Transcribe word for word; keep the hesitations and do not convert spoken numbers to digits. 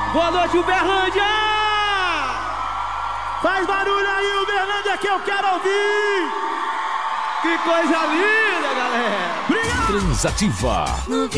Boa noite, Uberlândia! Faz barulho aí, Uberlândia, que eu quero ouvir! Que coisa linda, galera! Obrigado! Transativa.